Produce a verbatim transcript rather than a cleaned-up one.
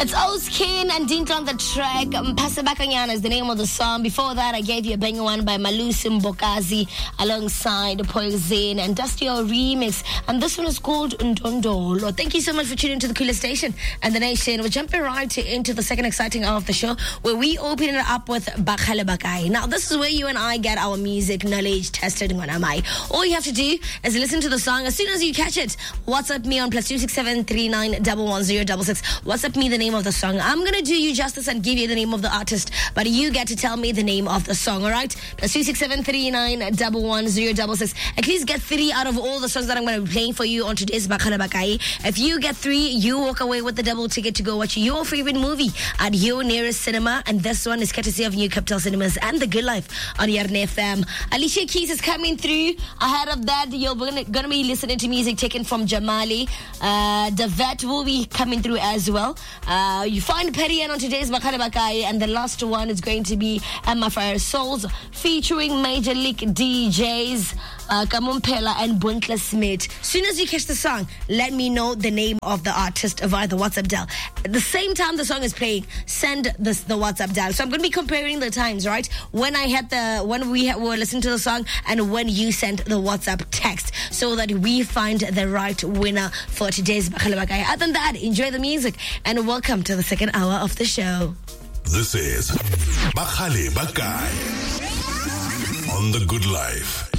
It's Oskin and Dinka on the track. Pasabakanyana is the name of the song. Before that, I gave you a banger one by Malusi Mbokazi alongside Poison and Dusty O remix. And this one is called Ndondolo. Thank you so much for tuning into the coolest station and the nation. We're jumping right into the second exciting hour of the show where we open it up with Bakhale Bakai. Now, this is where you and I get our music knowledge tested. All you have to do is listen to the song. As soon as you catch it, WhatsApp me on plus two six seven three nine one one zero six six. WhatsApp me the name of the song. I'm going to do you justice and give you the name of the artist, but you get to tell me the name of the song, all right? Plus two six seven three nine one one zero six six. At least get three out of all the songs that I'm going to be playing for you on today's Bakhale Bakai. If you get three, you walk away with the double ticket to go watch your favorite movie at your nearest cinema, and this one is courtesy of New Capital Cinemas and The Good Life on Yarn F M. Alicia Keys is coming through. Ahead of that, you're going to be listening to music taken from Jamali. Uh, the Vet will be coming through as well. Uh, you find Perry on today's Bakhale Bakai, and the last one is going to be Emma Fire Souls featuring Major League D Js, uh, Kamumpela and Buntle Smith. Soon as you catch the song, let me know the name of the artist via the WhatsApp dial. At the same time the song is playing, send this, the WhatsApp dial. So I'm going to be comparing the times, right? When I had the when we ha- were listening to the song and when you sent the WhatsApp text, so that we find the right winner for today's Bakhale Bakai. Other than that, enjoy the music and welcome to the second hour of the show. This is Bakhale Bakai on The Good Life.